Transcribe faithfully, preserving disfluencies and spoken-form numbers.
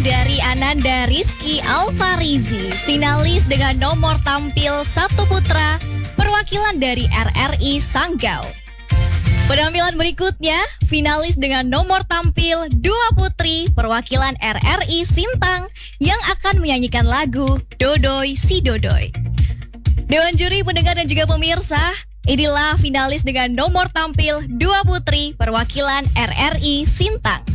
dari Ananda Rizky Alfarizi, finalis dengan nomor tampil satu putra, perwakilan dari R R I Sanggau. Penampilan berikutnya, finalis dengan nomor tampil dua putri, perwakilan R R I Sintang, yang akan menyanyikan lagu Dodoi Si Dodoi. Dewan juri, pendengar dan juga pemirsa, inilah finalis dengan nomor tampil dua putri, perwakilan R R I Sintang.